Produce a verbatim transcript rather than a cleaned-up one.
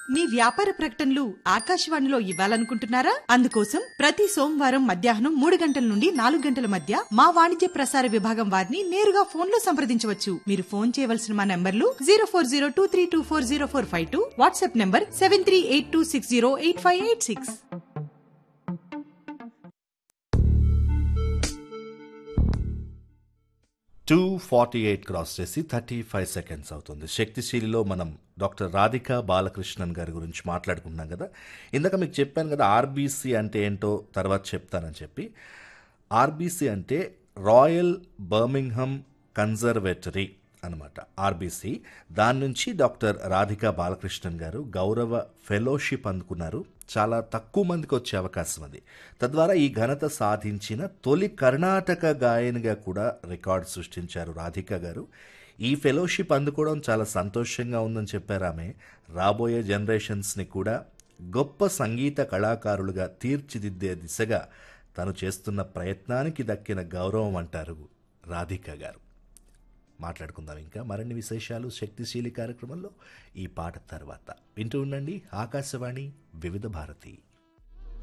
మీ వ్యాపార ప్రకటనలు ఆకాశవాణిలో ఇవ్వాలనుకుంటున్నారా? అందుకోసం ప్రతి సోమవారం మధ్యాహ్నం మూడు గంటల నుండి నాలుగు గంటల మధ్య మా వాణిజ్య ప్రసార విభాగం వారిని నేరుగా ఫోన్ లో సంప్రదించవచ్చు. మీరు ఫోన్ చేయవలసిన మా నంబర్లు zero four zero two three two four zero four five two, WhatsApp number seven three eight two six zero eight five eight six. Two forty eight cross చేసి థర్టీ ఫైవ్ సెకండ్స్ అవుతుంది. శక్తిశీలిలో మనం doctor Radhika Balakrishnan గారి గురించి మాట్లాడుకుంటున్నాం కదా. ఇందాక మీకు చెప్పాను కదా ఆర్బీసీ అంటే ఏంటో తర్వాత చెప్తానని చెప్పి. ఆర్బీసీ అంటే రాయల్ బర్మింగ్హమ్ కన్జర్వేటరీ అనమాట ఆర్బీసీ. దాని నుంచి డాక్టర్ రాధికా బాలకృష్ణన్ గారు గౌరవ ఫెలోషిప్ అందుకున్నారు. చాలా తక్కువ మందికి వచ్చే అవకాశం అది. తద్వారా ఈ ఘనత సాధించిన తొలి కర్ణాటక గాయనిగా కూడా రికార్డు సృష్టించారు రాధికా గారు. ఈ ఫెలోషిప్ అందుకోవడం చాలా సంతోషంగా ఉందని చెప్పారు ఆమె. రాబోయే జనరేషన్స్ని కూడా గొప్ప సంగీత కళాకారులుగా తీర్చిదిద్దే దిశగా తను చేస్తున్న ప్రయత్నానికి దక్కిన గౌరవం అంటారు రాధికా గారు. మాట్లాడుకుందాం ఇంకా మరిన్ని విశేషాలు శక్తిశీలి కార్యక్రమంలో ఈ పాట తర్వాత. వింటూ ఉండండి ఆకాశవాణి వివిధ భారతి.